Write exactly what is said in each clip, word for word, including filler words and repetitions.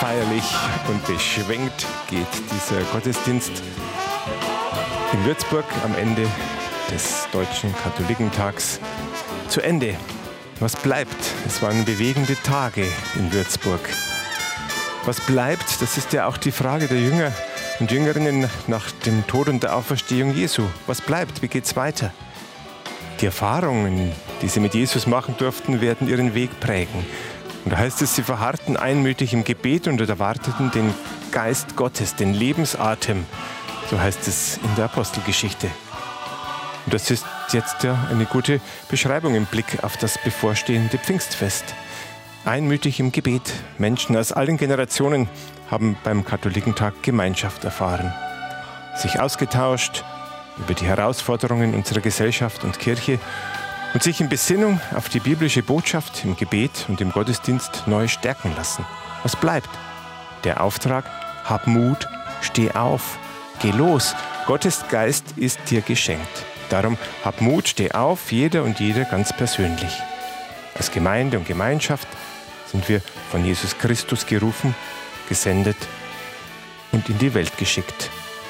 feierlich und beschwingt geht dieser Gottesdienst in Würzburg am Ende des Deutschen Katholikentags zu Ende. Was bleibt? Es waren bewegende Tage in Würzburg. Was bleibt? Das ist ja auch die Frage der Jünger und Jüngerinnen nach dem Tod und der Auferstehung Jesu. Was bleibt? Wie geht's weiter? Die Erfahrungen, die sie mit Jesus machen durften, werden ihren Weg prägen. Und da heißt es, sie verharrten einmütig im Gebet und erwarteten den Geist Gottes, den Lebensatem. So heißt es in der Apostelgeschichte. Und das ist jetzt ja eine gute Beschreibung im Blick auf das bevorstehende Pfingstfest. Einmütig im Gebet. Menschen aus allen Generationen haben beim Katholikentag Gemeinschaft erfahren. Sich ausgetauscht über die Herausforderungen unserer Gesellschaft und Kirche und sich in Besinnung auf die biblische Botschaft im Gebet und im Gottesdienst neu stärken lassen. Was bleibt? Der Auftrag: Hab Mut, steh auf, geh los. Gottes Geist ist dir geschenkt. Darum hab Mut, steh auf, jeder und jeder ganz persönlich. Als Gemeinde und Gemeinschaft sind wir von Jesus Christus gerufen, gesendet und in die Welt geschickt.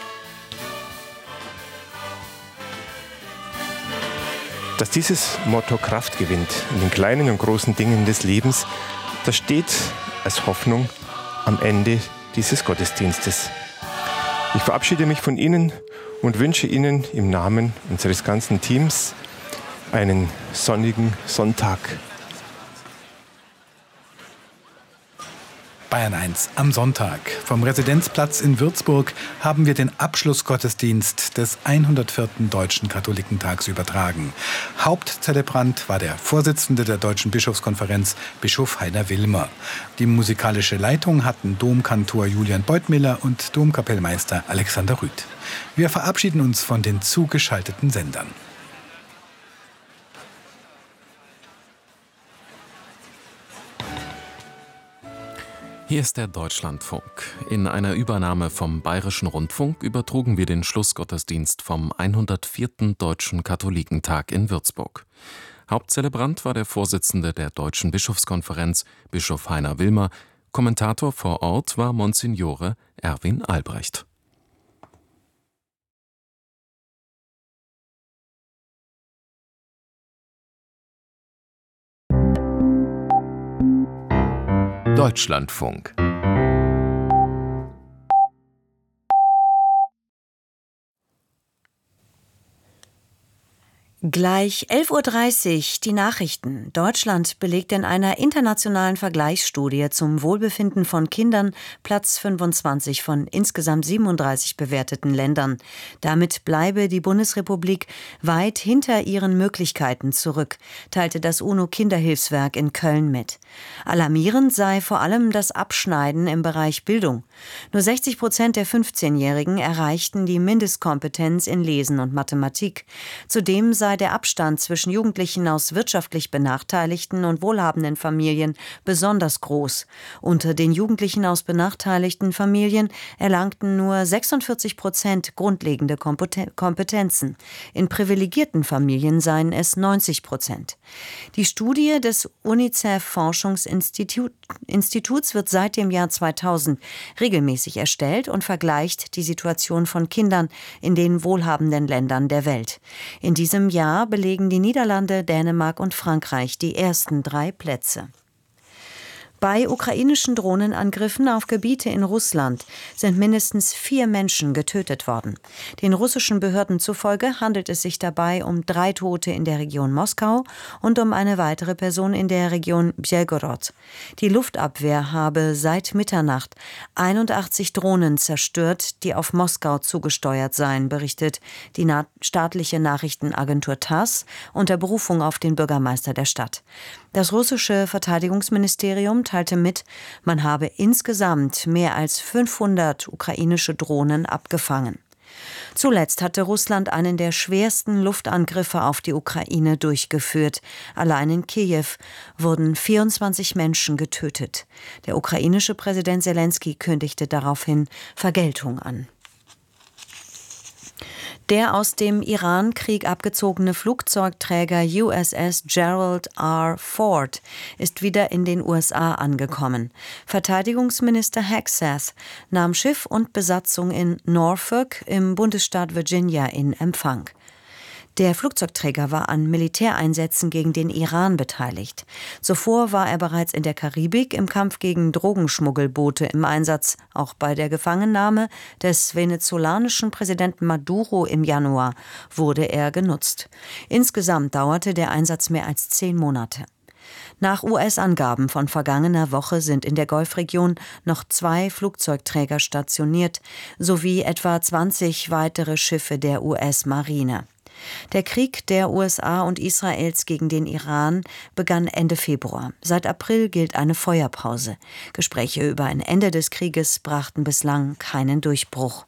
Dass dieses Motto Kraft gewinnt in den kleinen und großen Dingen des Lebens, das steht als Hoffnung am Ende dieses Gottesdienstes. Ich verabschiede mich von Ihnen und wünsche Ihnen im Namen unseres ganzen Teams einen sonnigen Sonntag. Bayern eins am Sonntag. Vom Residenzplatz in Würzburg haben wir den Abschlussgottesdienst des hundertvierten Deutschen Katholikentags übertragen. Hauptzelebrant war der Vorsitzende der Deutschen Bischofskonferenz, Bischof Heiner Wilmer. Die musikalische Leitung hatten Domkantor Julian Beutmiller und Domkapellmeister Alexander Rüth. Wir verabschieden uns von den zugeschalteten Sendern. Hier ist der Deutschlandfunk. In einer Übernahme vom Bayerischen Rundfunk übertrugen wir den Schlussgottesdienst vom hundertvierten Deutschen Katholikentag in Würzburg. Hauptzelebrant war der Vorsitzende der Deutschen Bischofskonferenz, Bischof Heiner Wilmer. Kommentator vor Ort war Monsignore Erwin Albrecht. Deutschlandfunk. Gleich elf Uhr dreißig die Nachrichten. Deutschland belegt in einer internationalen Vergleichsstudie zum Wohlbefinden von Kindern Platz fünfundzwanzig von insgesamt siebenunddreißig bewerteten Ländern. Damit bleibe die Bundesrepublik weit hinter ihren Möglichkeiten zurück, teilte das UNO-Kinderhilfswerk in Köln mit. Alarmierend sei vor allem das Abschneiden im Bereich Bildung. Nur sechzig Prozent der fünfzehnjährigen erreichten die Mindestkompetenz in Lesen und Mathematik. Zudem sei der Abstand zwischen Jugendlichen aus wirtschaftlich benachteiligten und wohlhabenden Familien besonders groß. Unter den Jugendlichen aus benachteiligten Familien erlangten nur sechsundvierzig Prozent grundlegende Kompetenzen. In privilegierten Familien seien es neunzig Prozent. Die Studie des UNICEF-Forschungsinstituts wird seit dem Jahr zweitausend regelmäßig erstellt und vergleicht die Situation von Kindern in den wohlhabenden Ländern der Welt. In diesem Jahr belegen die Niederlande, Dänemark und Frankreich die ersten drei Plätze. Bei ukrainischen Drohnenangriffen auf Gebiete in Russland sind mindestens vier Menschen getötet worden. Den russischen Behörden zufolge handelt es sich dabei um drei Tote in der Region Moskau und um eine weitere Person in der Region Belgorod. Die Luftabwehr habe seit Mitternacht einundachtzig Drohnen zerstört, die auf Moskau zugesteuert seien, berichtet die na- staatliche Nachrichtenagentur TASS unter Berufung auf den Bürgermeister der Stadt. Das russische Verteidigungsministerium teilte mit, man habe insgesamt mehr als fünfhundert ukrainische Drohnen abgefangen. Zuletzt hatte Russland einen der schwersten Luftangriffe auf die Ukraine durchgeführt. Allein in Kiew wurden vierundzwanzig Menschen getötet. Der ukrainische Präsident Selenskyj kündigte daraufhin Vergeltung an. Der aus dem Irankrieg abgezogene Flugzeugträger U S S Gerald R. Ford ist wieder in den U S A angekommen. Verteidigungsminister Hegseth nahm Schiff und Besatzung in Norfolk im Bundesstaat Virginia in Empfang. Der Flugzeugträger war an Militäreinsätzen gegen den Iran beteiligt. Zuvor war er bereits in der Karibik im Kampf gegen Drogenschmuggelboote im Einsatz. Auch bei der Gefangennahme des venezolanischen Präsidenten Maduro im Januar wurde er genutzt. Insgesamt dauerte der Einsatz mehr als zehn Monate. Nach U S-Angaben von vergangener Woche sind in der Golfregion noch zwei Flugzeugträger stationiert, sowie etwa zwanzig weitere Schiffe der U S-Marine. Der Krieg der U S A und Israels gegen den Iran begann Ende Februar. Seit April gilt eine Feuerpause. Gespräche über ein Ende des Krieges brachten bislang keinen Durchbruch.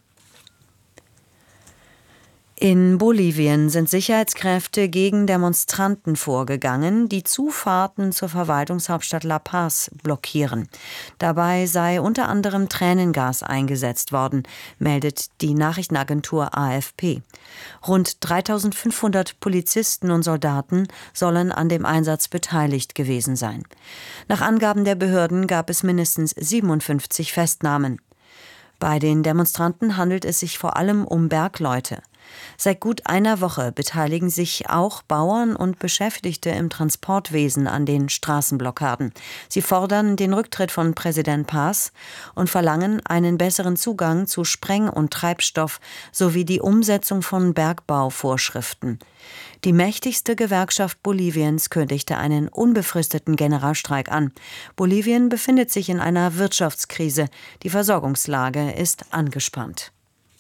In Bolivien sind Sicherheitskräfte gegen Demonstranten vorgegangen, die Zufahrten zur Verwaltungshauptstadt La Paz blockieren. Dabei sei unter anderem Tränengas eingesetzt worden, meldet die Nachrichtenagentur A F P. Rund dreitausendfünfhundert Polizisten und Soldaten sollen an dem Einsatz beteiligt gewesen sein. Nach Angaben der Behörden gab es mindestens siebenundfünfzig Festnahmen. Bei den Demonstranten handelt es sich vor allem um Bergleute. Seit gut einer Woche beteiligen sich auch Bauern und Beschäftigte im Transportwesen an den Straßenblockaden. Sie fordern den Rücktritt von Präsident Paz und verlangen einen besseren Zugang zu Spreng- und Treibstoff sowie die Umsetzung von Bergbauvorschriften. Die mächtigste Gewerkschaft Boliviens kündigte einen unbefristeten Generalstreik an. Bolivien befindet sich in einer Wirtschaftskrise. Die Versorgungslage ist angespannt.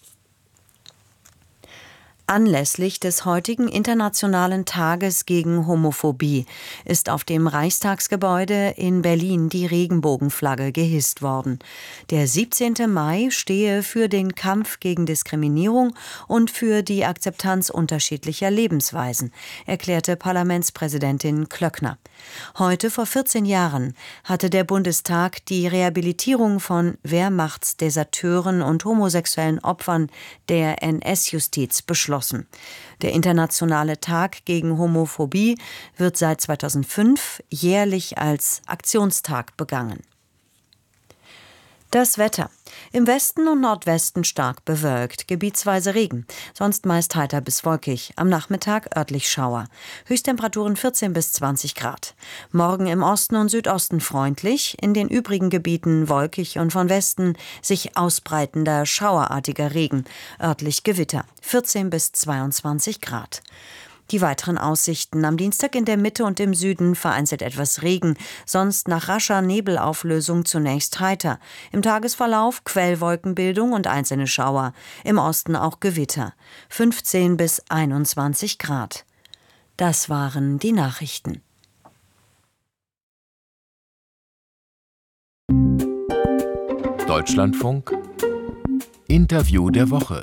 Anlässlich des heutigen Internationalen Tages gegen Homophobie ist auf dem Reichstagsgebäude in Berlin die Regenbogenflagge gehisst worden. Der siebzehnten Mai stehe für den Kampf gegen Diskriminierung und für die Akzeptanz unterschiedlicher Lebensweisen, erklärte Parlamentspräsidentin Klöckner. Heute vor vierzehn Jahren hatte der Bundestag die Rehabilitierung von Wehrmachtsdeserteuren und homosexuellen Opfern der N S-Justiz beschlossen. Der Internationale Tag gegen Homophobie wird seit zweitausendfünf jährlich als Aktionstag begangen. Das Wetter. Im Westen und Nordwesten stark bewölkt, gebietsweise Regen, sonst meist heiter bis wolkig, am Nachmittag örtlich Schauer. Höchsttemperaturen vierzehn bis zwanzig Grad. Morgen im Osten und Südosten freundlich, in den übrigen Gebieten wolkig und von Westen sich ausbreitender schauerartiger Regen, örtlich Gewitter, vierzehn bis zweiundzwanzig Grad. Die weiteren Aussichten: am Dienstag in der Mitte und im Süden vereinzelt etwas Regen, sonst nach rascher Nebelauflösung zunächst heiter. Im Tagesverlauf Quellwolkenbildung und einzelne Schauer, im Osten auch Gewitter, fünfzehn bis einundzwanzig Grad. Das waren die Nachrichten. Deutschlandfunk Interview der Woche.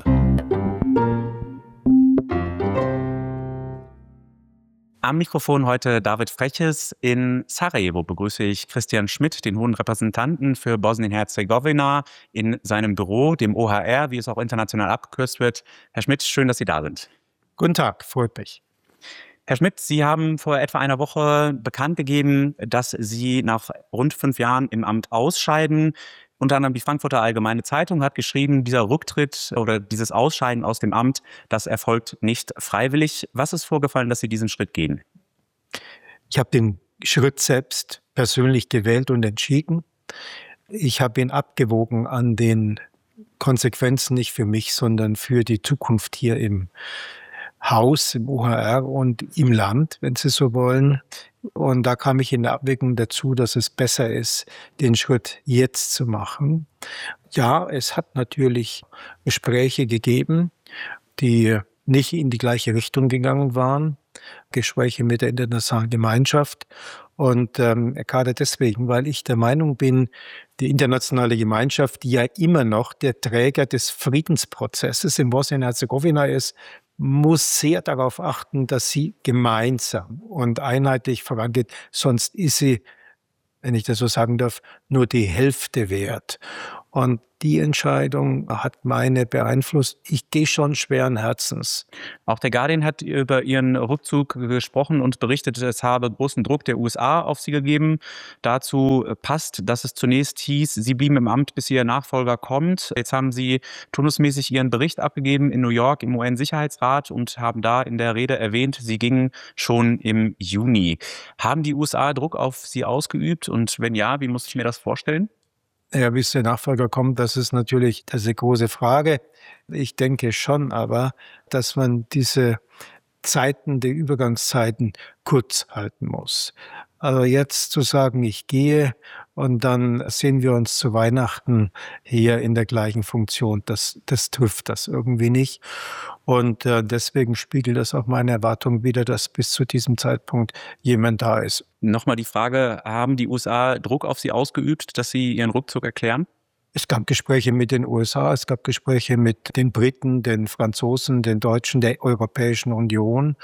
Am Mikrofon heute David Freches. In Sarajevo begrüße ich Christian Schmidt, den hohen Repräsentanten für Bosnien-Herzegowina, in seinem Büro, dem O H R, wie es auch international abgekürzt wird. Herr Schmidt, schön, dass Sie da sind. Guten Tag, freut mich. Herr Schmidt, Sie haben vor etwa einer Woche bekannt gegeben, dass Sie nach rund fünf Jahren im Amt ausscheiden. Unter anderem die Frankfurter Allgemeine Zeitung hat geschrieben, dieser Rücktritt oder dieses Ausscheiden aus dem Amt, das erfolgt nicht freiwillig. Was ist vorgefallen, dass Sie diesen Schritt gehen? Ich habe den Schritt selbst persönlich gewählt und entschieden. Ich habe ihn abgewogen an den Konsequenzen, nicht für mich, sondern für die Zukunft hier im Haus, im O H R und im Land, wenn Sie so wollen. Und da kam ich in der Abwägung dazu, dass es besser ist, den Schritt jetzt zu machen. Ja, es hat natürlich Gespräche gegeben, die nicht in die gleiche Richtung gegangen waren. Gespräche mit der internationalen Gemeinschaft. Und ähm, gerade deswegen, weil ich der Meinung bin, die internationale Gemeinschaft, die ja immer noch der Träger des Friedensprozesses in Bosnien-Herzegowina ist, muss sehr darauf achten, dass sie gemeinsam und einheitlich vorangeht. Sonst ist sie, wenn ich das so sagen darf, nur die Hälfte wert. Und die Entscheidung hat meine beeinflusst. Ich gehe schon schweren Herzens. Auch der Guardian hat über ihren Rückzug gesprochen und berichtet, es habe großen Druck der U S A auf sie gegeben. Dazu passt, dass es zunächst hieß, sie blieben im Amt, bis ihr Nachfolger kommt. Jetzt haben sie turnusmäßig ihren Bericht abgegeben in New York im U N-Sicherheitsrat und haben da in der Rede erwähnt, sie gingen schon im Juni. Haben die U S A Druck auf sie ausgeübt? Und wenn ja, wie muss ich mir das vorstellen? Ja, bis der Nachfolger kommt, das ist natürlich das ist eine große Frage. Ich denke schon aber, dass man diese Zeiten, die Übergangszeiten kurz halten muss. Also jetzt zu sagen, ich gehe und dann sehen wir uns zu Weihnachten hier in der gleichen Funktion, das, das trifft das irgendwie nicht. Und äh, deswegen spiegelt das auch meine Erwartung wider, dass bis zu diesem Zeitpunkt jemand da ist. Nochmal die Frage, haben die U S A Druck auf sie ausgeübt, dass sie ihren Rückzug erklären? Es gab Gespräche mit den U S A, es gab Gespräche mit den Briten, den Franzosen, den Deutschen, der Europäischen Union.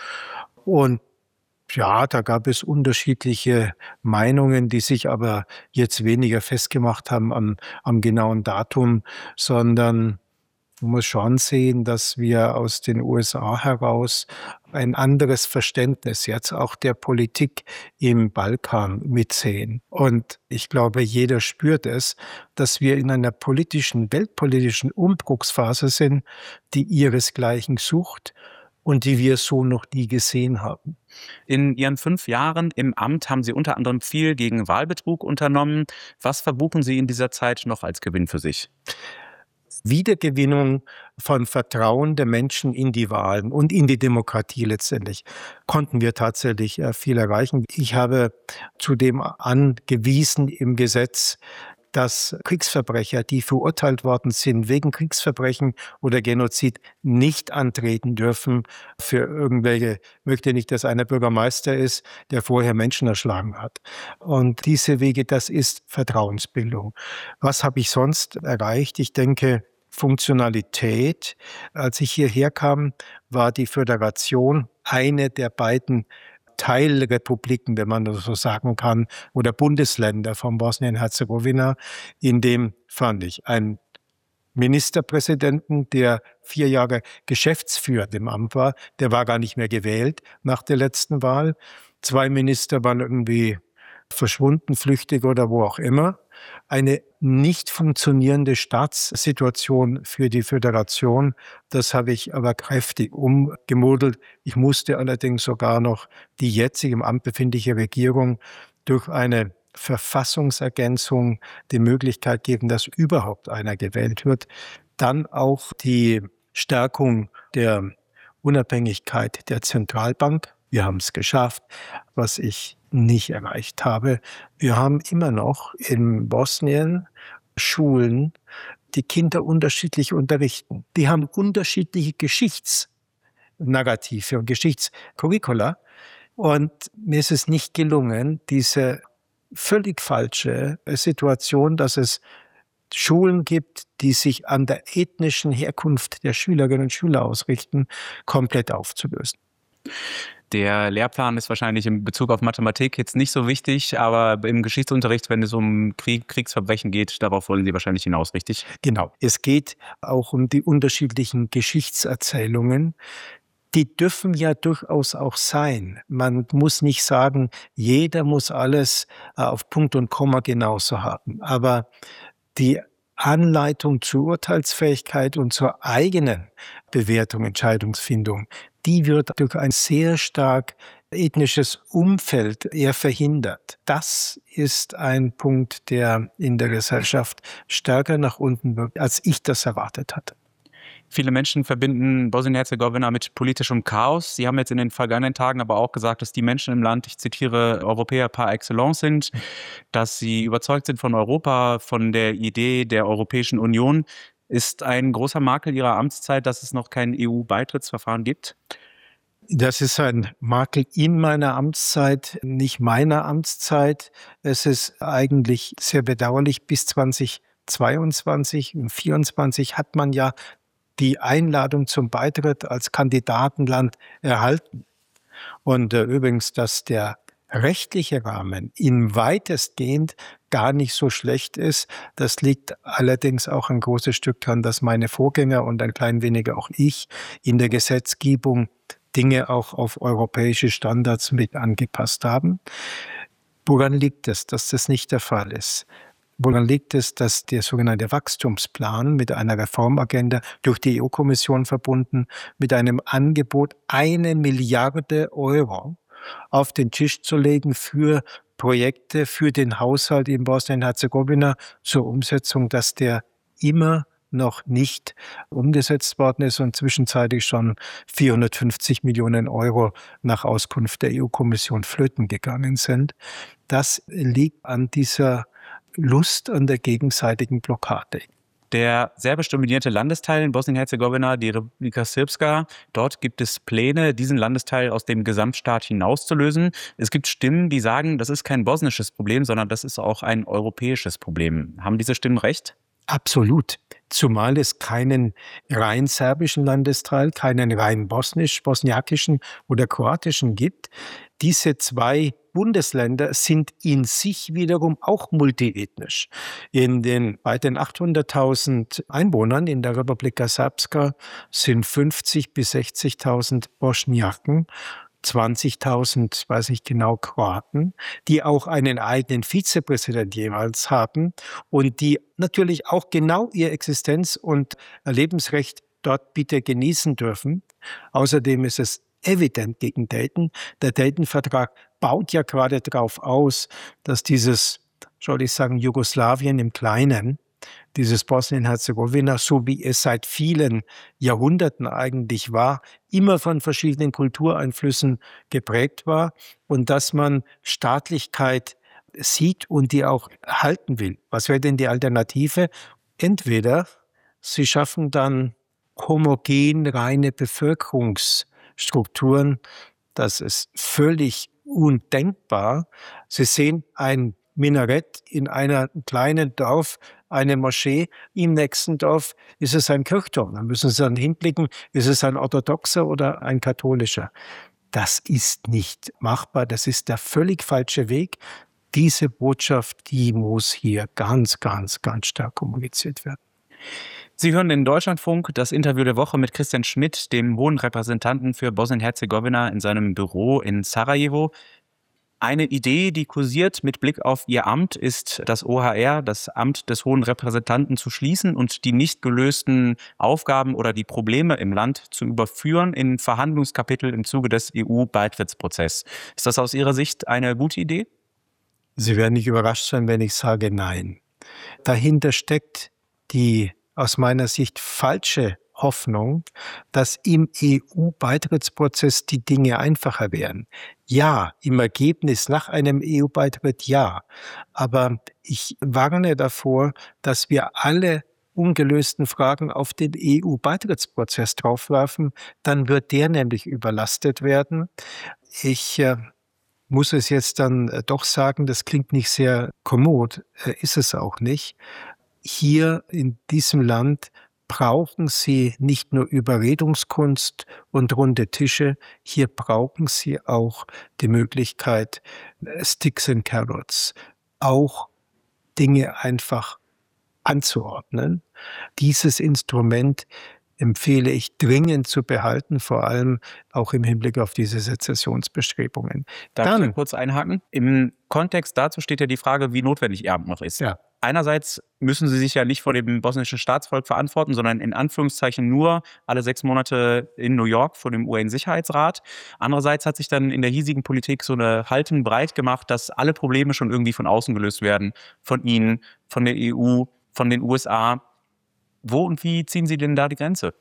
Und ja, da gab es unterschiedliche Meinungen, die sich aber jetzt weniger festgemacht haben am, am genauen Datum, sondern man muss schon sehen, dass wir aus den U S A heraus ein anderes Verständnis jetzt auch der Politik im Balkan mitsehen. Und ich glaube, jeder spürt es, dass wir in einer politischen, weltpolitischen Umbruchsphase sind, die ihresgleichen sucht und die wir so noch nie gesehen haben. In Ihren fünf Jahren im Amt haben Sie unter anderem viel gegen Wahlbetrug unternommen. Was verbuchen Sie in dieser Zeit noch als Gewinn für sich? Wiedergewinnung von Vertrauen der Menschen in die Wahlen und in die Demokratie letztendlich konnten wir tatsächlich viel erreichen. Ich habe zudem angewiesen im Gesetz, dass Kriegsverbrecher, die verurteilt worden sind wegen Kriegsverbrechen oder Genozid, nicht antreten dürfen für irgendwelche, möchte nicht, dass einer Bürgermeister ist, der vorher Menschen erschlagen hat. Und diese Wege, das ist Vertrauensbildung. Was habe ich sonst erreicht? Ich denke, Funktionalität. Als ich hierher kam, war die Föderation eine der beiden Teilrepubliken, wenn man das so sagen kann, oder Bundesländer von Bosnien-Herzegowina, in dem fand ich einen Ministerpräsidenten, der vier Jahre geschäftsführend im Amt war, der war gar nicht mehr gewählt nach der letzten Wahl. Zwei Minister waren irgendwie verschwunden, flüchtig oder wo auch immer. Eine nicht funktionierende Staatssituation für die Föderation, das habe ich aber kräftig umgemodelt. Ich musste allerdings sogar noch die jetzige im Amt befindliche Regierung durch eine Verfassungsergänzung die Möglichkeit geben, dass überhaupt einer gewählt wird. Dann auch die Stärkung der Unabhängigkeit der Zentralbank. Wir haben es geschafft, was ich nicht erreicht habe. Wir haben immer noch in Bosnien Schulen, die Kinder unterschiedlich unterrichten. Die haben unterschiedliche Geschichtsnarrative und Geschichtscurricula. Und mir ist es nicht gelungen, diese völlig falsche Situation, dass es Schulen gibt, die sich an der ethnischen Herkunft der Schülerinnen und Schüler ausrichten, komplett aufzulösen. Der Lehrplan ist wahrscheinlich in Bezug auf Mathematik jetzt nicht so wichtig, aber im Geschichtsunterricht, wenn es um Krieg, Kriegsverbrechen geht, darauf wollen Sie wahrscheinlich hinaus, richtig? Genau. Es geht auch um die unterschiedlichen Geschichtserzählungen. Die dürfen ja durchaus auch sein. Man muss nicht sagen, jeder muss alles auf Punkt und Komma genauso haben. Aber die Anleitung zur Urteilsfähigkeit und zur eigenen Bewertung, Entscheidungsfindung, die wird durch ein sehr stark ethnisches Umfeld eher verhindert. Das ist ein Punkt, der in der Gesellschaft stärker nach unten wirkt, als ich das erwartet hatte. Viele Menschen verbinden Bosnien-Herzegowina mit politischem Chaos. Sie haben jetzt in den vergangenen Tagen aber auch gesagt, dass die Menschen im Land, ich zitiere, Europäer par excellence sind, dass sie überzeugt sind von Europa, von der Idee der Europäischen Union. Ist ein großer Makel Ihrer Amtszeit, dass es noch kein E U-Beitrittsverfahren gibt? Das ist ein Makel in meiner Amtszeit, nicht meiner Amtszeit. Es ist eigentlich sehr bedauerlich. Bis zweitausendzweiundzwanzig und vierundzwanzig hat man ja die Einladung zum Beitritt als Kandidatenland erhalten. Und äh, übrigens, dass der rechtliche Rahmen in weitestgehend gar nicht so schlecht ist. Das liegt allerdings auch ein großes Stück daran, dass meine Vorgänger und ein klein wenig auch ich in der Gesetzgebung Dinge auch auf europäische Standards mit angepasst haben. Woran liegt es, dass das nicht der Fall ist? Woran liegt es, dass der sogenannte Wachstumsplan mit einer Reformagenda durch die E U-Kommission verbunden mit einem Angebot, eine Milliarde Euro auf den Tisch zu legen für Projekte, für den Haushalt in Bosnien-Herzegowina zur Umsetzung, dass der immer noch nicht umgesetzt worden ist und zwischenzeitlich schon vierhundertfünfzig Millionen Euro nach Auskunft der E U-Kommission flöten gegangen sind. Das liegt an dieser Lust an der gegenseitigen Blockade. Der serbisch dominierte Landesteil in Bosnien-Herzegowina, die Republika Srpska, dort gibt es Pläne, diesen Landesteil aus dem Gesamtstaat hinauszulösen. Es gibt Stimmen, die sagen, das ist kein bosnisches Problem, sondern das ist auch ein europäisches Problem. Haben diese Stimmen recht? Absolut. Zumal es keinen rein serbischen Landesteil, keinen rein bosnisch, bosniakischen oder kroatischen gibt. Diese zwei Bundesländer sind in sich wiederum auch multiethnisch. In den, bei den achthunderttausend Einwohnern in der Republika Srpska sind fünfzig bis sechzigtausend Bosniaken, zwanzigtausend, weiß ich genau, Kroaten, die auch einen eigenen Vizepräsident jeweils haben und die natürlich auch genau ihr Existenz- und Lebensrecht dort bitte genießen dürfen. Außerdem ist es evident gegen Dayton. Der Dayton-Vertrag baut ja gerade darauf aus, dass dieses, soll ich sagen, Jugoslawien im Kleinen, dieses Bosnien-Herzegowina, so wie es seit vielen Jahrhunderten eigentlich war, immer von verschiedenen Kultureinflüssen geprägt war und dass man Staatlichkeit sieht und die auch halten will. Was wäre denn die Alternative? Entweder sie schaffen dann homogen reine Bevölkerungsstrukturen, das ist völlig undenkbar. Sie sehen ein Minarett in einem kleinen Dorf, eine Moschee, im nächsten Dorf ist es ein Kirchturm. Dann müssen Sie dann hinblicken, ist es ein orthodoxer oder ein katholischer. Das ist nicht machbar, das ist der völlig falsche Weg. Diese Botschaft, die muss hier ganz, ganz, ganz stark kommuniziert werden. Sie hören den Deutschlandfunk, das Interview der Woche mit Christian Schmidt, dem hohen Repräsentanten für Bosnien-Herzegowina in seinem Büro in Sarajevo. Eine Idee, die kursiert mit Blick auf Ihr Amt, ist, das O H R, das Amt des Hohen Repräsentanten, zu schließen und die nicht gelösten Aufgaben oder die Probleme im Land zu überführen in Verhandlungskapitel im Zuge des E U-Beitrittsprozesses. Ist das aus Ihrer Sicht eine gute Idee? Sie werden nicht überrascht sein, wenn ich sage nein. Dahinter steckt die aus meiner Sicht falsche Hoffnung, dass im E U-Beitrittsprozess die Dinge einfacher wären. Ja, im Ergebnis nach einem E U-Beitritt ja. Aber ich warne davor, dass wir alle ungelösten Fragen auf den E U-Beitrittsprozess draufwerfen. Dann wird der nämlich überlastet werden. Ich äh, muss es jetzt dann äh, doch sagen, das klingt nicht sehr kommod, äh, ist es auch nicht. Hier in diesem Land brauchen Sie nicht nur Überredungskunst und runde Tische, hier brauchen Sie auch die Möglichkeit, Sticks and Carrots, auch Dinge einfach anzuordnen. Dieses Instrument empfehle ich dringend zu behalten, vor allem auch im Hinblick auf diese Sezessionsbestrebungen. Darf Dann, ich da kurz einhaken? Im Kontext dazu steht ja die Frage, wie notwendig Ihr Amt noch ist. Ja. Einerseits müssen Sie sich ja nicht vor dem bosnischen Staatsvolk verantworten, sondern in Anführungszeichen nur alle sechs Monate in New York vor dem U N-Sicherheitsrat. Andererseits hat sich dann in der hiesigen Politik so eine Haltung breit gemacht, dass alle Probleme schon irgendwie von außen gelöst werden. Von Ihnen, von der E U, von den U S A. Wo und wie ziehen Sie denn da die Grenze?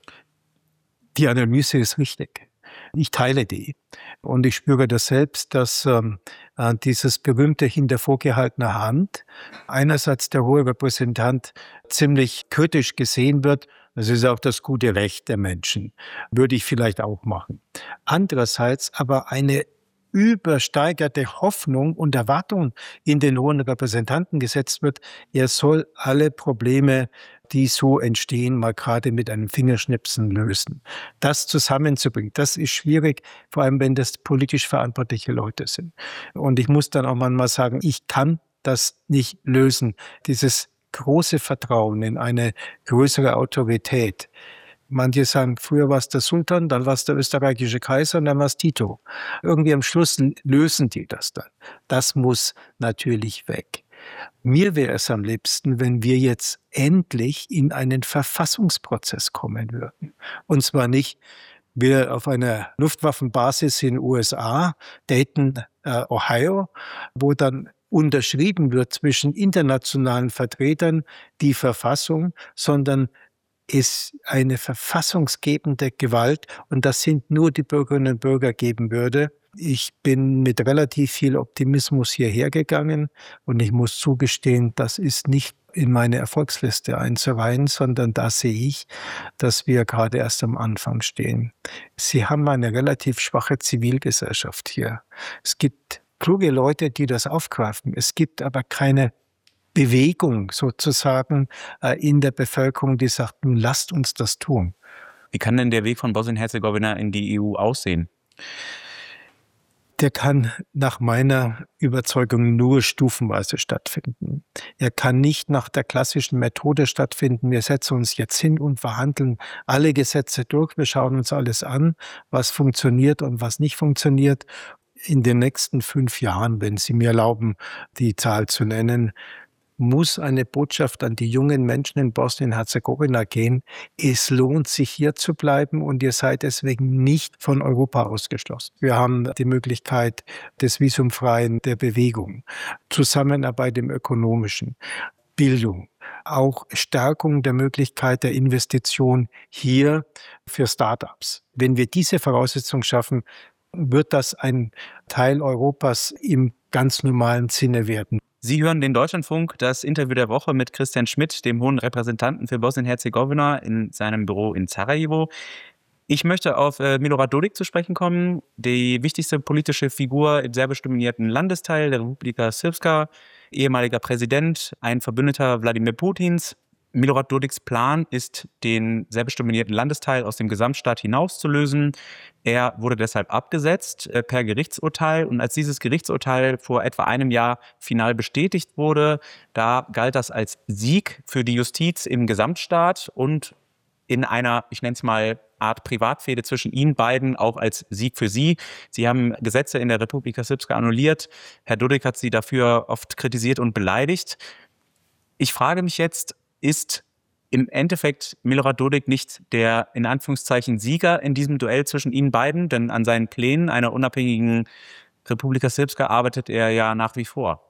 Die Analyse ist richtig. Ich teile die. Und ich spüre das selbst, dass ähm, dieses berühmte hinter vorgehaltener Hand einerseits der hohe Repräsentant ziemlich kritisch gesehen wird. Das ist auch das gute Recht der Menschen. Würde ich vielleicht auch machen. Andererseits aber eine übersteigerte Hoffnung und Erwartung in den hohen Repräsentanten gesetzt wird, er soll alle Probleme die so entstehen, mal gerade mit einem Fingerschnipsen lösen. Das zusammenzubringen, das ist schwierig, vor allem wenn das politisch verantwortliche Leute sind. Und ich muss dann auch manchmal sagen, ich kann das nicht lösen. Dieses große Vertrauen in eine größere Autorität. Manche sagen, früher war es der Sultan, dann war es der österreichische Kaiser und dann war es Tito. Irgendwie am Schluss lösen die das dann. Das muss natürlich weg. Mir wäre es am liebsten, wenn wir jetzt endlich in einen Verfassungsprozess kommen würden. Und zwar nicht wieder auf einer Luftwaffenbasis in den U S A, Dayton, äh, Ohio, wo dann unterschrieben wird zwischen internationalen Vertretern die Verfassung, sondern es eine verfassungsgebende Gewalt und das sind nur die Bürgerinnen und Bürger geben würde. Ich bin mit relativ viel Optimismus hierher gegangen und ich muss zugestehen, das ist nicht in meine Erfolgsliste einzureihen, sondern da sehe ich, dass wir gerade erst am Anfang stehen. Sie haben eine relativ schwache Zivilgesellschaft hier. Es gibt kluge Leute, die das aufgreifen. Es gibt aber keine Bewegung sozusagen in der Bevölkerung, die sagt, nun lasst uns das tun. Wie kann denn der Weg von Bosnien-Herzegowina in die E U aussehen? Der kann nach meiner Überzeugung nur stufenweise stattfinden. Er kann nicht nach der klassischen Methode stattfinden. Wir setzen uns jetzt hin und verhandeln alle Gesetze durch. Wir schauen uns alles an, was funktioniert und was nicht funktioniert. In den nächsten fünf Jahren, wenn Sie mir erlauben, die Zahl zu nennen, muss eine Botschaft an die jungen Menschen in Bosnien-Herzegowina gehen. Es lohnt sich, hier zu bleiben und ihr seid deswegen nicht von Europa ausgeschlossen. Wir haben die Möglichkeit des Visumfreien der Bewegung, Zusammenarbeit im Ökonomischen, Bildung, auch Stärkung der Möglichkeit der Investition hier für Start-ups. Wenn wir diese Voraussetzung schaffen, wird das ein Teil Europas im ganz normalen Sinne werden. Sie hören den Deutschlandfunk, das Interview der Woche mit Christian Schmidt, dem hohen Repräsentanten für Bosnien-Herzegowina in seinem Büro in Sarajevo. Ich möchte auf äh, Milorad Dodik zu sprechen kommen, die wichtigste politische Figur im serbisch dominierten Landesteil der Republika Srpska, ehemaliger Präsident, ein Verbündeter Wladimir Putins. Milorad Dodiks Plan ist, den serbisch dominierten Landesteil aus dem Gesamtstaat hinauszulösen. Er wurde deshalb abgesetzt äh, per Gerichtsurteil. Und als dieses Gerichtsurteil vor etwa einem Jahr final bestätigt wurde, da galt das als Sieg für die Justiz im Gesamtstaat und in einer, ich nenne es mal, Art Privatfehde zwischen Ihnen beiden auch als Sieg für Sie. Sie haben Gesetze in der Republika Srpska annulliert. Herr Dodik hat Sie dafür oft kritisiert und beleidigt. Ich frage mich jetzt, ist im Endeffekt Milorad Dodik nicht der in Anführungszeichen Sieger in diesem Duell zwischen Ihnen beiden? Denn an seinen Plänen einer unabhängigen Republika Srpska arbeitet er ja nach wie vor.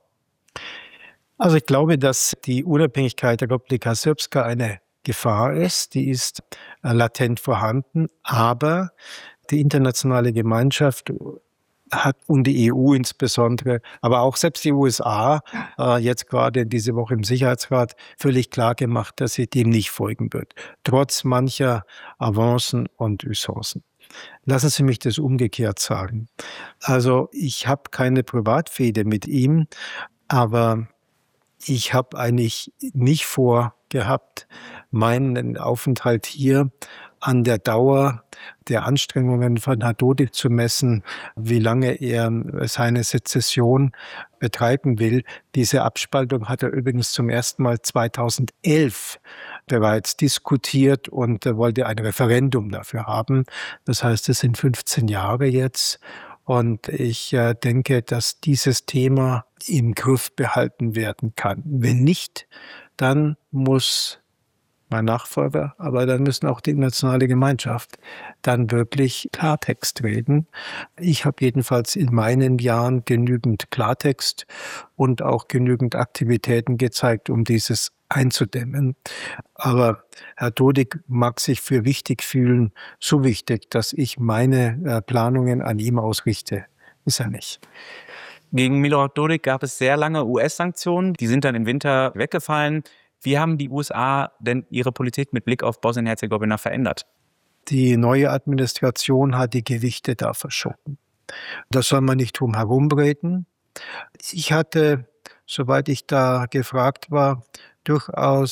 Also ich glaube, dass die Unabhängigkeit der Republika Srpska eine Gefahr ist. Die ist latent vorhanden. Aber die internationale Gemeinschaft hat und die E U insbesondere, aber auch selbst die U S A, äh, jetzt gerade diese Woche im Sicherheitsrat, völlig klar gemacht, dass sie dem nicht folgen wird, trotz mancher Avancen und Usancen. Lassen Sie mich das umgekehrt sagen. Also ich habe keine Privatfehde mit ihm, aber ich habe eigentlich nicht vorgehabt, meinen Aufenthalt hier an der Dauer der Anstrengungen von Herrn Dodik zu messen, wie lange er seine Sezession betreiben will. Diese Abspaltung hat er übrigens zum ersten Mal zweitausendelf bereits diskutiert und wollte ein Referendum dafür haben. Das heißt, es sind fünfzehn Jahre jetzt. Und ich äh, denke, dass dieses Thema im Griff behalten werden kann. Wenn nicht, dann muss mein Nachfolger, aber dann müssen auch die internationale Gemeinschaft dann wirklich Klartext reden. Ich habe jedenfalls in meinen Jahren genügend Klartext und auch genügend Aktivitäten gezeigt, um dieses einzudämmen. Aber Herr Dodik mag sich für wichtig fühlen, so wichtig, dass ich meine äh, Planungen an ihm ausrichte. Ist er nicht. Gegen Milorad Dodik gab es sehr lange U S-Sanktionen. Die sind dann im Winter weggefallen. Wie haben die U S A denn ihre Politik mit Blick auf Bosnien-Herzegowina verändert? Die neue Administration hat die Gewichte da verschoben. Da soll man nicht drum herumreden. Ich hatte, soweit ich da gefragt war, durchaus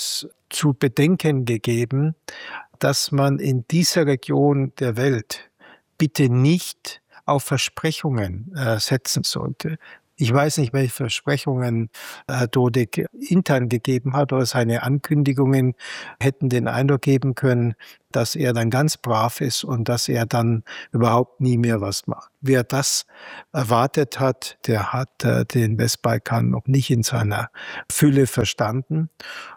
zu bedenken gegeben, dass man in dieser Region der Welt bitte nicht auf Versprechungen äh, setzen sollte. Ich weiß nicht, welche Versprechungen Herr Dodik intern gegeben hat, aber seine Ankündigungen hätten den Eindruck geben können, dass er dann ganz brav ist und dass er dann überhaupt nie mehr was macht. Wer das erwartet hat, der hat äh, den Westbalkan noch nicht in seiner Fülle verstanden.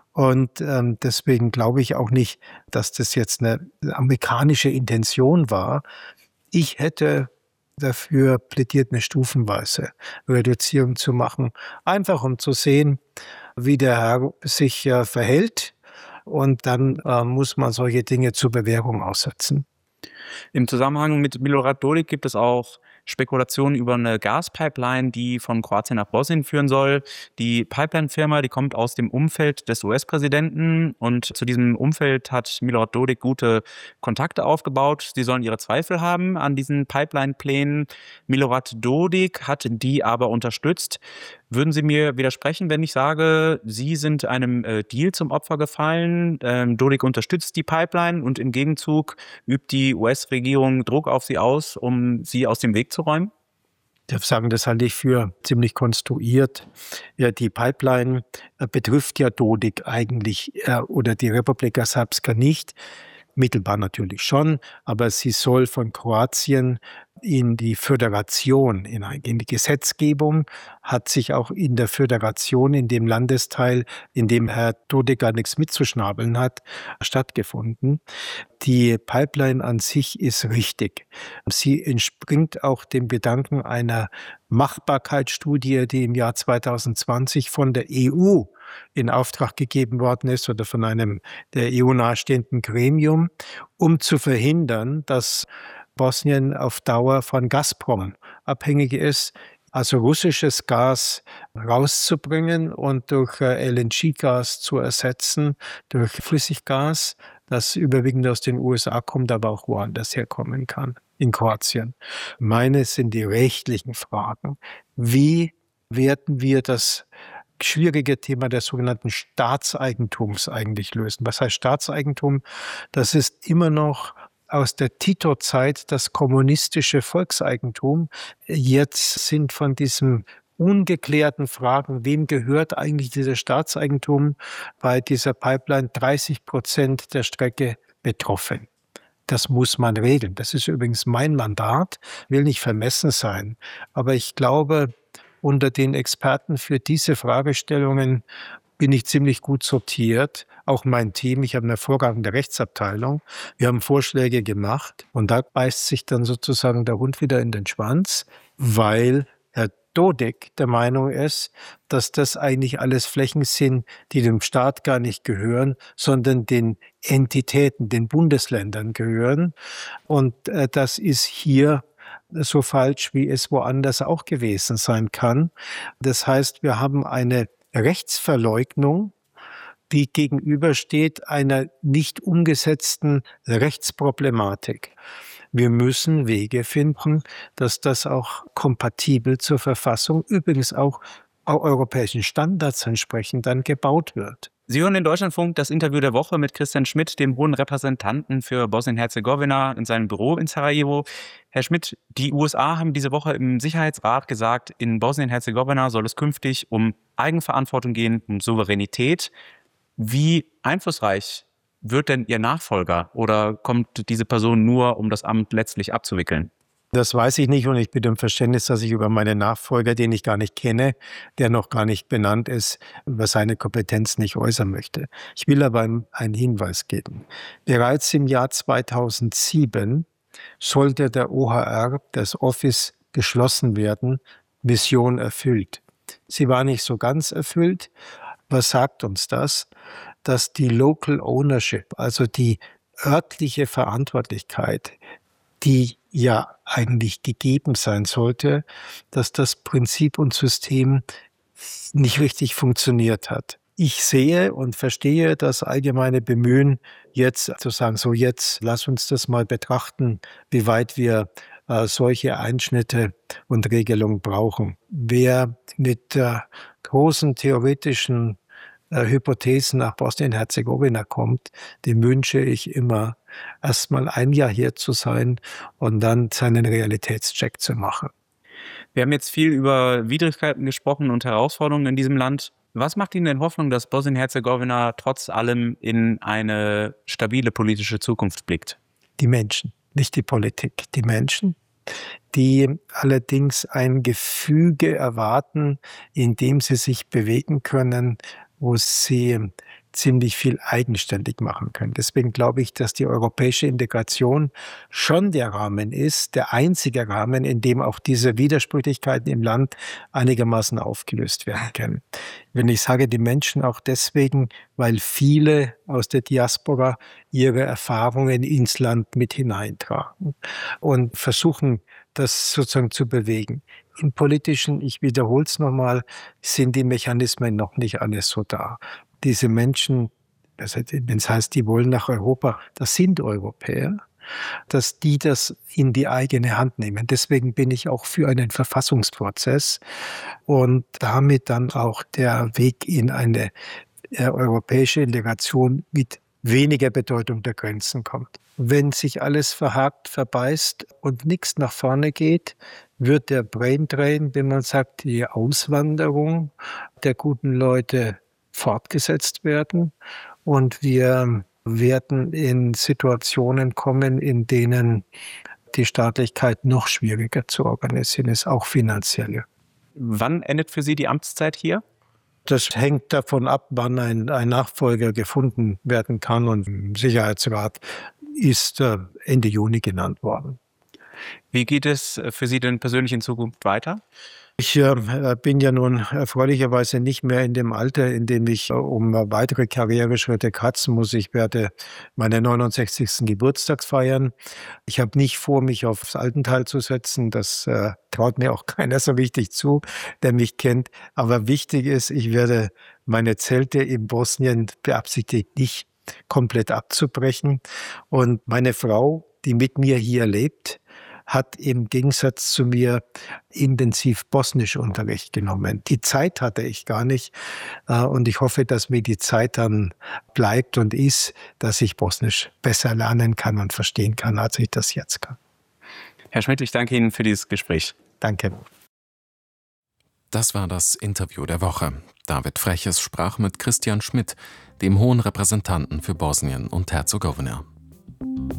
Und ähm, deswegen glaube ich auch nicht, dass das jetzt eine amerikanische Intention war. Ich hätte dafür plädiert, eine stufenweise Reduzierung zu machen, einfach um zu sehen, wie der Herr sich äh, verhält. Und dann äh, muss man solche Dinge zur Bewährung aussetzen. Im Zusammenhang mit Milorad Dodik gibt es auch Spekulationen über eine Gaspipeline, die von Kroatien nach Bosnien führen soll. Die Pipeline-Firma, die kommt aus dem Umfeld des U S-Präsidenten und zu diesem Umfeld hat Milorad Dodik gute Kontakte aufgebaut. Sie sollen ihre Zweifel haben an diesen Pipeline-Plänen. Milorad Dodik hat die aber unterstützt. Würden Sie mir widersprechen, wenn ich sage, Sie sind einem äh, Deal zum Opfer gefallen? Ähm, Dodik unterstützt die Pipeline und im Gegenzug übt die U S-Regierung Druck auf sie aus, um sie aus dem Weg zu räumen? Ich darf sagen, das halte ich für ziemlich konstruiert. Ja, die Pipeline äh, betrifft ja Dodik eigentlich äh, oder die Republika Srpska nicht. Mittelbar natürlich schon, aber sie soll von Kroatien in die Föderation, in die Gesetzgebung, hat sich auch in der Föderation, in dem Landesteil, in dem Herr Dodik gar nichts mitzuschnabeln hat, stattgefunden. Die Pipeline an sich ist richtig. Sie entspringt auch dem Gedanken einer Machbarkeitsstudie, die im Jahr zweitausendzwanzig von der E U in Auftrag gegeben worden ist oder von einem der E U nahestehenden Gremium, um zu verhindern, dass Bosnien auf Dauer von Gazprom abhängig ist, also russisches Gas rauszubringen und durch L N G-Gas zu ersetzen, durch Flüssiggas, das überwiegend aus den U S A kommt, aber auch woanders herkommen kann, in Kroatien. Meine sind die rechtlichen Fragen. Wie werden wir das schwierige Thema des sogenannten Staatseigentums eigentlich lösen? Was heißt Staatseigentum? Das ist immer noch aus der Tito-Zeit das kommunistische Volkseigentum. Jetzt sind von diesem ungeklärten Fragen, wem gehört eigentlich dieses Staatseigentum, bei dieser Pipeline dreißig Prozent der Strecke betroffen. Das muss man regeln. Das ist übrigens mein Mandat, will nicht vermessen sein. Aber ich glaube, unter den Experten für diese Fragestellungen bin ich ziemlich gut sortiert. Auch mein Team, ich habe eine hervorragende Rechtsabteilung. Wir haben Vorschläge gemacht und da beißt sich dann sozusagen der Hund wieder in den Schwanz, weil Herr Dodik der Meinung ist, dass das eigentlich alles Flächen sind, die dem Staat gar nicht gehören, sondern den Entitäten, den Bundesländern gehören. Und äh, das ist hier so falsch, wie es woanders auch gewesen sein kann. Das heißt, wir haben eine Rechtsverleugnung, die gegenübersteht einer nicht umgesetzten Rechtsproblematik. Wir müssen Wege finden, dass das auch kompatibel zur Verfassung, übrigens auch europäischen Standards entsprechend dann gebaut wird. Sie hören den Deutschlandfunk, das Interview der Woche mit Christian Schmidt, dem hohen Repräsentanten für Bosnien-Herzegowina in seinem Büro in Sarajevo. Herr Schmidt, die U S A haben diese Woche im Sicherheitsrat gesagt, in Bosnien-Herzegowina soll es künftig um Eigenverantwortung gehen, um Souveränität. Wie einflussreich wird denn Ihr Nachfolger oder kommt diese Person nur, um das Amt letztlich abzuwickeln? Das weiß ich nicht und ich bitte um Verständnis, dass ich über meinen Nachfolger, den ich gar nicht kenne, der noch gar nicht benannt ist, über seine Kompetenz nicht äußern möchte. Ich will aber einen Hinweis geben. Bereits im Jahr zweitausendsieben sollte der O H R, das Office, geschlossen werden, Mission erfüllt. Sie war nicht so ganz erfüllt. Was sagt uns das? Dass die Local Ownership, also die örtliche Verantwortlichkeit, die ja eigentlich gegeben sein sollte, dass das Prinzip und System nicht richtig funktioniert hat. Ich sehe und verstehe das allgemeine Bemühen, jetzt zu sagen, so jetzt lass uns das mal betrachten, wie weit wir äh, solche Einschnitte und Regelungen brauchen. Wer mit der großen theoretischen äh, Hypothesen nach Bosnien-Herzegowina kommt, dem wünsche ich immer, erstmal ein Jahr hier zu sein und dann seinen Realitätscheck zu machen. Wir haben jetzt viel über Widrigkeiten gesprochen und Herausforderungen in diesem Land. Was macht Ihnen denn Hoffnung, dass Bosnien-Herzegowina trotz allem in eine stabile politische Zukunft blickt? Die Menschen, nicht die Politik, die Menschen, die allerdings ein Gefüge erwarten, in dem sie sich bewegen können, wo sie ziemlich viel eigenständig machen können. Deswegen glaube ich, dass die europäische Integration schon der Rahmen ist, der einzige Rahmen, in dem auch diese Widersprüchlichkeiten im Land einigermaßen aufgelöst werden können. Wenn ich sage die Menschen, auch deswegen, weil viele aus der Diaspora ihre Erfahrungen ins Land mit hineintragen und versuchen, das sozusagen zu bewegen. Im Politischen, ich wiederhole es nochmal, sind die Mechanismen noch nicht alles so da. Diese Menschen, also wenn es heißt, die wollen nach Europa, das sind Europäer, dass die das in die eigene Hand nehmen. Deswegen bin ich auch für einen Verfassungsprozess und damit dann auch der Weg in eine äh, europäische Integration mit weniger Bedeutung der Grenzen kommt. Wenn sich alles verhakt, verbeißt und nichts nach vorne geht, wird der Braindrain, wenn man sagt, die Auswanderung der guten Leute fortgesetzt werden und wir werden in Situationen kommen, in denen die Staatlichkeit noch schwieriger zu organisieren ist, auch finanziell. Wann endet für Sie die Amtszeit hier? Das hängt davon ab, wann ein, ein Nachfolger gefunden werden kann und im Sicherheitsrat ist äh, Ende Juni genannt worden. Wie geht es für Sie denn persönlich in Zukunft weiter? Ich äh, bin ja nun erfreulicherweise nicht mehr in dem Alter, in dem ich äh, um weitere Karriereschritte kratzen muss. Ich werde meinen neunundsechzigsten Geburtstag feiern. Ich habe nicht vor, mich aufs Altenteil zu setzen. Das äh, traut mir auch keiner so richtig zu, der mich kennt. Aber wichtig ist, ich werde meine Zelte in Bosnien beabsichtigt nicht komplett abzubrechen. Und meine Frau, die mit mir hier lebt, hat im Gegensatz zu mir intensiv Bosnischunterricht genommen. Die Zeit hatte ich gar nicht und ich hoffe, dass mir die Zeit dann bleibt und ist, dass ich Bosnisch besser lernen kann und verstehen kann, als ich das jetzt kann. Herr Schmidt, ich danke Ihnen für dieses Gespräch. Danke. Das war das Interview der Woche. David Freches sprach mit Christian Schmidt, dem hohen Repräsentanten für Bosnien und Herzegowina.